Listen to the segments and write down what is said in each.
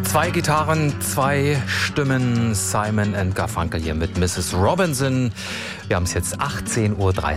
2 Gitarren, 2 Stimmen. Simon & Garfunkel hier mit Mrs. Robinson. Wir haben es jetzt 18:30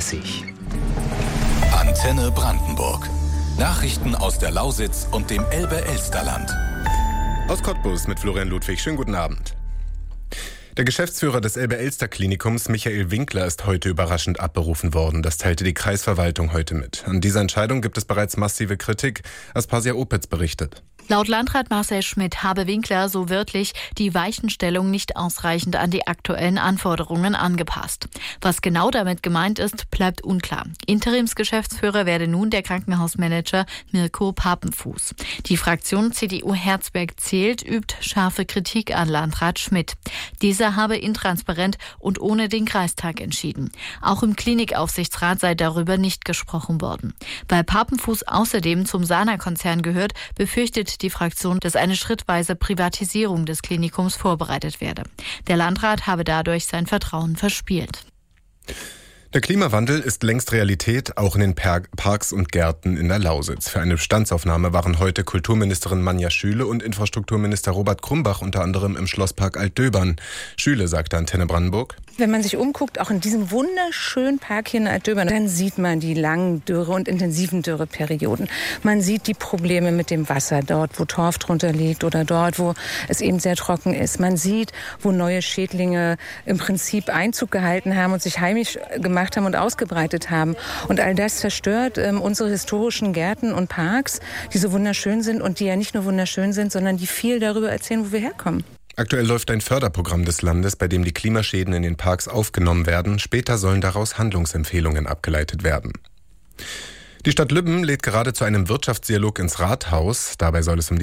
Uhr. Antenne Brandenburg. Nachrichten aus der Lausitz und dem Elbe-Elsterland. Aus Cottbus mit Florian Ludwig. Schönen guten Abend. Der Geschäftsführer des Elbe-Elster-Klinikums, Michael Winkler, ist heute überraschend abberufen worden. Das teilte die Kreisverwaltung heute mit. An dieser Entscheidung gibt es bereits massive Kritik. Aspasia Opitz berichtet. Laut Landrat Marcel Schmidt habe Winkler, so wörtlich, die Weichenstellung nicht ausreichend an die aktuellen Anforderungen angepasst. Was genau damit gemeint ist, bleibt unklar. Interimsgeschäftsführer werde nun der Krankenhausmanager Mirko Papenfuß. Die Fraktion CDU Herzberg zählt, übt scharfe Kritik an Landrat Schmidt. Dieser habe intransparent und ohne den Kreistag entschieden. Auch im Klinikaufsichtsrat sei darüber nicht gesprochen worden. Weil Papenfuß außerdem zum Sana-Konzern gehört, befürchtet die Fraktion, dass eine schrittweise Privatisierung des Klinikums vorbereitet werde. Der Landrat habe dadurch sein Vertrauen verspielt. Der Klimawandel ist längst Realität, auch in den Parks und Gärten in der Lausitz. Für eine Bestandsaufnahme waren heute Kulturministerin Manja Schüle und Infrastrukturminister Robert Krumbach unter anderem im Schlosspark Altdöbern. Schüle sagte Antenne Brandenburg: Wenn man sich umguckt, auch in diesem wunderschönen Park hier in Altdöbern, dann sieht man die langen Dürre- und intensiven Dürreperioden. Man sieht die Probleme mit dem Wasser dort, wo Torf drunter liegt oder dort, wo es eben sehr trocken ist. Man sieht, wo neue Schädlinge im Prinzip Einzug gehalten haben und sich heimisch gemacht haben und ausgebreitet haben. Und all das zerstört unsere historischen Gärten und Parks, die so wunderschön sind und die ja nicht nur wunderschön sind, sondern die viel darüber erzählen, wo wir herkommen. Aktuell läuft ein Förderprogramm des Landes, bei dem die Klimaschäden in den Parks aufgenommen werden. Später sollen daraus Handlungsempfehlungen abgeleitet werden. Die Stadt Lübben lädt gerade zu einem Wirtschaftsdialog ins Rathaus. Dabei soll es um die